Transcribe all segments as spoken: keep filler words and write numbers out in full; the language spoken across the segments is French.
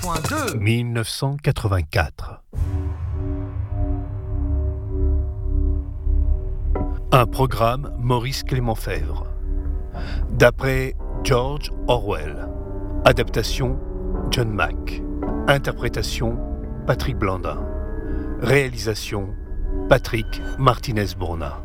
point deux. mille neuf cent quatre-vingt-quatre. Un programme Maurice Clément-Fèvre. D'après George Orwell. Adaptation John Mack. Interprétation Patrick Blandin. Réalisation Patrick Martinez-Bourna.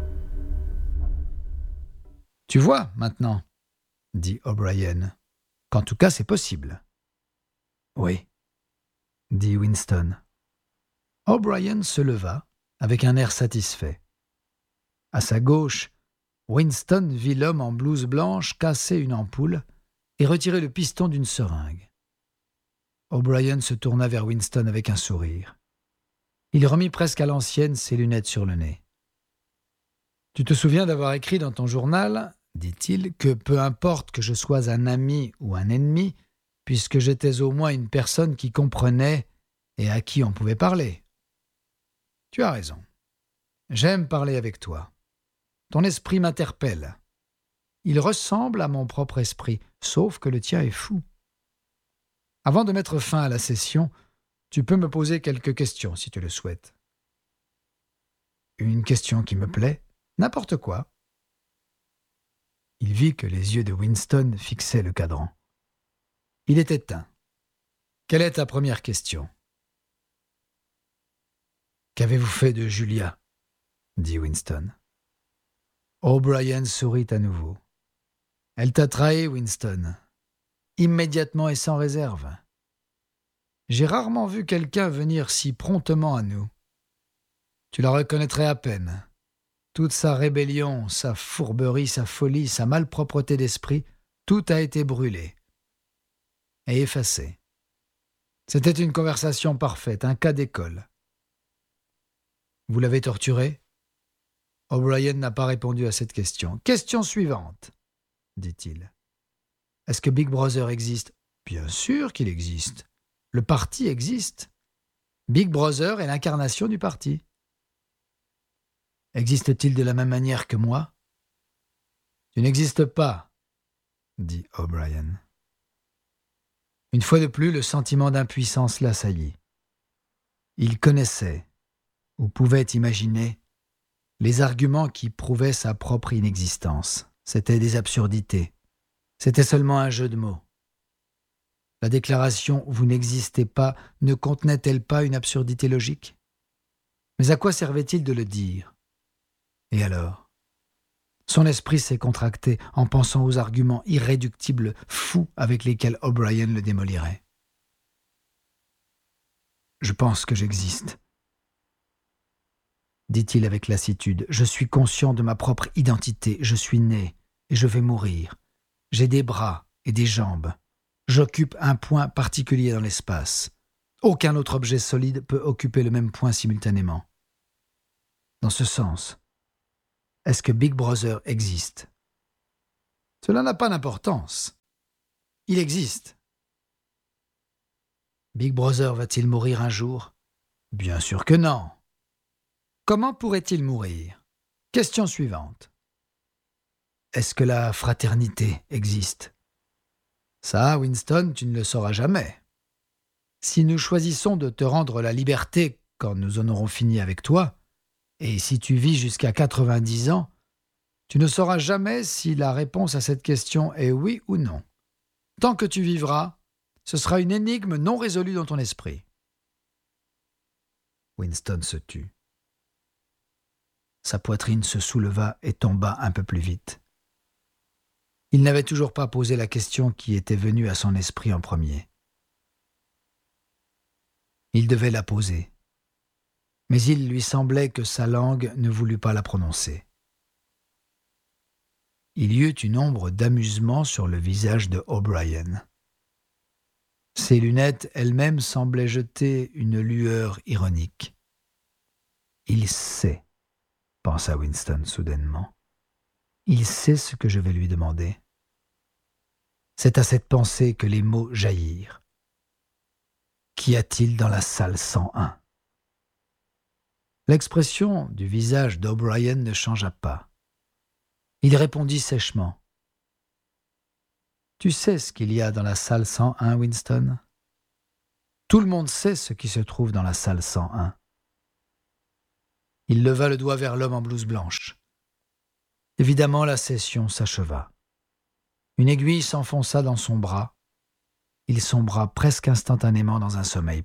Tu vois, maintenant, dit O'Brien, qu'en tout cas c'est possible. Oui, dit Winston. O'Brien se leva avec un air satisfait. À sa gauche, Winston vit l'homme en blouse blanche casser une ampoule et retirer le piston d'une seringue. O'Brien se tourna vers Winston avec un sourire. Il remit presque à l'ancienne ses lunettes sur le nez. « Tu te souviens d'avoir écrit dans ton journal, dit-il, que peu importe que je sois un ami ou un ennemi, puisque j'étais au moins une personne qui comprenait et à qui on pouvait parler. Tu as raison. J'aime parler avec toi. Ton esprit m'interpelle. Il ressemble à mon propre esprit, sauf que le tien est fou. Avant de mettre fin à la session, tu peux me poser quelques questions si tu le souhaites. Une question qui me plaît, n'importe quoi. » Il vit que les yeux de Winston fixaient le cadran. Il était éteint. « Quelle est ta première question ?»« Qu'avez-vous fait de Julia ?» dit Winston. O'Brien sourit à nouveau. « Elle t'a trahi, Winston. Immédiatement et sans réserve. J'ai rarement vu quelqu'un venir si promptement à nous. Tu la reconnaîtrais à peine. Toute sa rébellion, sa fourberie, sa folie, sa malpropreté d'esprit, tout a été brûlé et effacé. C'était une conversation parfaite, un cas d'école. Vous l'avez torturée ? O'Brien n'a pas répondu à cette question. Question suivante, dit-il. Est-ce que Big Brother existe ? Bien sûr qu'il existe. Le parti existe. Big Brother est l'incarnation du parti. Existe-t-il de la même manière que moi ? Tu n'existes pas, dit O'Brien. Une fois de plus, le sentiment d'impuissance l'assaillit. Il connaissait, ou pouvait imaginer, les arguments qui prouvaient sa propre inexistence. C'étaient des absurdités. C'était seulement un jeu de mots. La déclaration « vous n'existez pas » ne contenait-elle pas une absurdité logique ? Mais à quoi servait-il de le dire ? Et alors ? Son esprit s'est contracté en pensant aux arguments irréductibles, fous avec lesquels O'Brien le démolirait. « Je pense que j'existe, » dit-il avec lassitude. « Je suis conscient de ma propre identité. Je suis né et je vais mourir. J'ai des bras et des jambes. J'occupe un point particulier dans l'espace. Aucun autre objet solide peut occuper le même point simultanément. Dans ce sens, est-ce que Big Brother existe ? Cela n'a pas d'importance. Il existe. Big Brother va-t-il mourir un jour ? Bien sûr que non. Comment pourrait-il mourir ? Question suivante. Est-ce que la fraternité existe ? Ça, Winston, tu ne le sauras jamais. Si nous choisissons de te rendre la liberté quand nous en aurons fini avec toi, et si tu vis jusqu'à quatre-vingt-dix ans, tu ne sauras jamais si la réponse à cette question est oui ou non. Tant que tu vivras, ce sera une énigme non résolue dans ton esprit. Winston se tut. Sa poitrine se souleva et tomba un peu plus vite. Il n'avait toujours pas posé la question qui était venue à son esprit en premier. Il devait la poser, mais il lui semblait que sa langue ne voulut pas la prononcer. Il y eut une ombre d'amusement sur le visage de O'Brien. Ses lunettes elles-mêmes semblaient jeter une lueur ironique. « Il sait », pensa Winston soudainement. « Il sait ce que je vais lui demander. » C'est à cette pensée que les mots jaillirent. « Qu'y a-t-il dans la salle cent un ?» L'expression du visage d'O'Brien ne changea pas. Il répondit sèchement. « Tu sais ce qu'il y a dans la salle cent un, Winston ? Tout le monde sait ce qui se trouve dans la salle cent un. Il leva le doigt vers l'homme en blouse blanche. Évidemment, la session s'acheva. Une aiguille s'enfonça dans son bras. Il sombra presque instantanément dans un sommeil